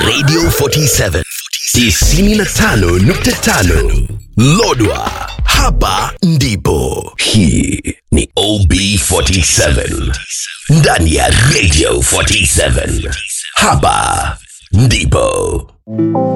Radio 47 95.5 Lodwa. Hapa ndipo. Hii ni OB47 ndani ya Radio 47. Hapa ndipo.